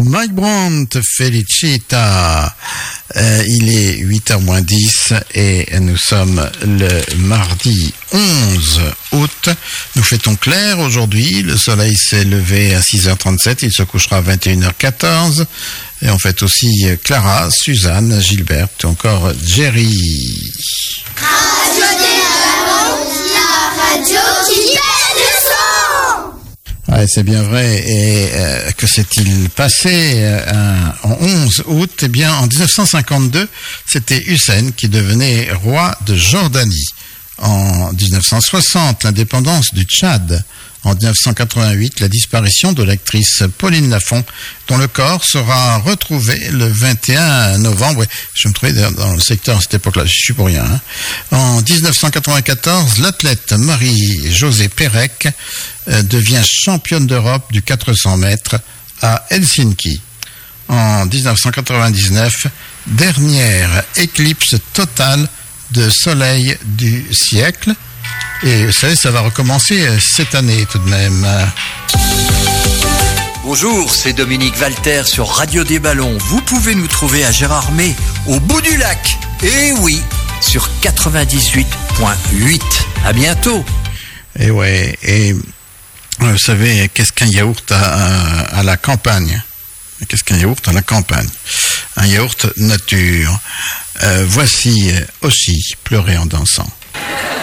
Mike Brandt, Felicita. Il est 8h moins 10 et nous sommes le mardi 11 août. Nous fêtons clair aujourd'hui. Le soleil s'est levé à 6h37. Il se couchera à 21h14. Et on fête aussi Clara, Suzanne, Gilberte ou encore Jerry. Radio Débalon, la radio qui fait le son. Ouais, c'est bien vrai. Et que s'est-il passé en 11 août? Eh bien, en 1952, c'était Hussein qui devenait roi de Jordanie. En 1960, l'indépendance du Tchad. En 1988, la disparition de l'actrice Pauline Lafont, dont le corps sera retrouvé le 21 novembre. Je me trouvais dans le secteur à cette époque-là, je suis pour rien. En 1994, l'athlète Marie-Josée Pérec devient championne d'Europe du 400 mètres à Helsinki. En 1999, dernière éclipse totale de soleil du siècle. Et vous savez, ça va recommencer cette année tout de même. Bonjour, c'est Dominique Walter sur Radio Débalon. Vous pouvez nous trouver à Gérardmer, au bout du lac. Et oui, sur 98.8. À bientôt. Et ouais, et vous savez, qu'est-ce qu'un yaourt à la campagne? Qu'est-ce qu'un yaourt à la campagne? Un yaourt nature. Voici Oshi, pleurer en dansant.